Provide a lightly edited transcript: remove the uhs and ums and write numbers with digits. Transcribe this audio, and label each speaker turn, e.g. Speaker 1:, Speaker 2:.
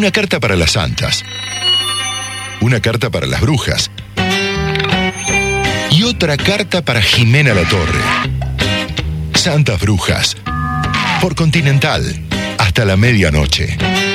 Speaker 1: Una carta para las santas. Una carta para las brujas. Y otra carta para Jimena Latorre. Santas Brujas. Por Continental. Hasta la medianoche.